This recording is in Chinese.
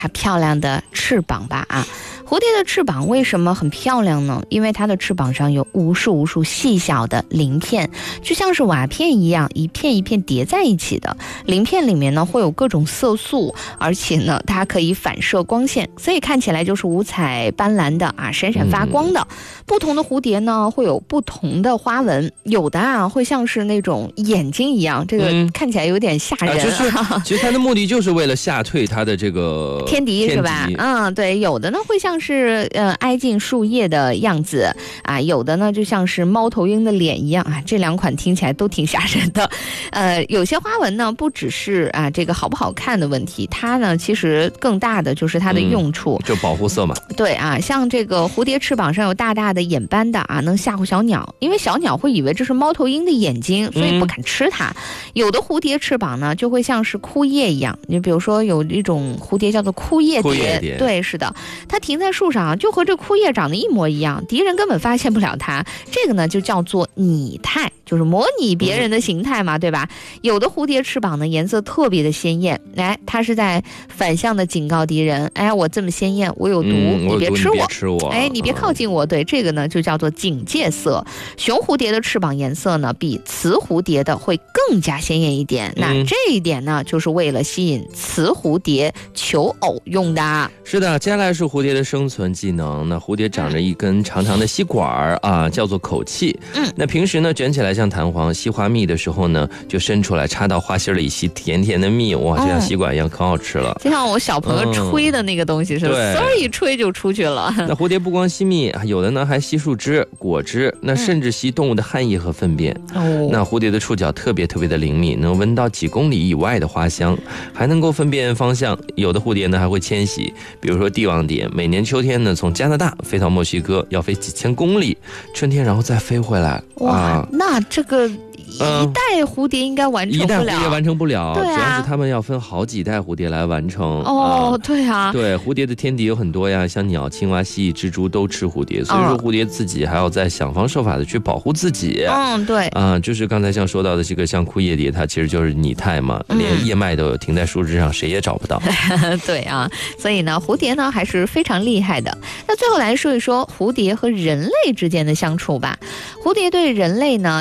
它漂亮的翅膀吧啊。蝴蝶的翅膀为什么很漂亮呢？因为它的翅膀上有无数细小的鳞片，就像是瓦片一样，一片一片叠在一起的。鳞片里面呢会有各种色素，而且呢它可以反射光线，所以看起来就是五彩斑斓的啊，闪闪发光的。不同的蝴蝶呢会有不同的花纹，有的啊会像是那种眼睛一样，这个看起来有点吓人。 其实它的目的就是为了吓退它的这个天敌是吧？对，有的呢会像是挨近树叶的样子啊，有的呢就像是猫头鹰的脸一样啊，这两款听起来都挺吓人的。有些花纹呢不只是啊这个好不好看的问题，它呢其实更大的就是它的用处， 就保护色嘛。 对啊，像这个蝴蝶翅膀上有大大的眼斑的啊，能吓唬小鸟，因为小鸟会以为这是猫头鹰的眼睛，所以不敢吃它。有的蝴蝶翅膀呢就会像是枯叶一样，你比如说有一种蝴蝶叫做枯叶蝶，对，是的，它停在树上就和这枯叶长得一模一样，敌人根本发现不了它。这个呢就叫做拟态，就是模拟别人的形态嘛，对吧？有的蝴蝶翅膀呢颜色特别的鲜艳，它是在反向的警告敌人，我这么鲜艳，我有毒，你别吃我，你别靠近我。对，这个呢就叫做警戒色。雄蝴蝶的翅膀颜色呢比雌蝴蝶的会更加鲜艳一点，那这一点呢就是为了吸引雌蝴蝶求偶用的。 是的，接下来是蝴蝶的生存技能。那蝴蝶长着一根长长的吸管啊，叫做口器。那平时呢卷起来像弹簧，吸花蜜的时候呢就伸出来插到花心里吸甜甜的蜜，哇，就像吸管一样，可好吃了。 就像我小朋友吹的那个东西是吧？嗖一吹就出去了。 那蝴蝶不光吸蜜，有的呢还吸树枝、果汁，那甚至吸动物的汗液和粪便。那蝴蝶的触角特别的灵敏，能闻到几公里以外的花香，还能够分辨方向。有的蝴蝶呢还会迁徙，比如说帝王蝶，每年秋天呢从加拿大飞到墨西哥，要飞几千公里，春天然后再飞回来。 哇，那这个一代蝴蝶应该完成不了， 一代蝴蝶完成不了， 对啊， 主要是他们要分好几代蝴蝶来完成。 对啊， 对，蝴蝶的天敌有很多呀，像鸟、青蛙、蜥蜴、蜘蛛都吃蝴蝶，所以说蝴蝶自己还要再想方设法的去保护自己。 对， 就是刚才像说到的这个像枯叶蝶，它其实就是拟态嘛，连叶脉都有，停在树枝上，谁也找不到。 对啊，所以呢，蝴蝶呢还是非常厉害的。那最后来说一说蝴蝶和人类之间的相处吧。蝴蝶对人类呢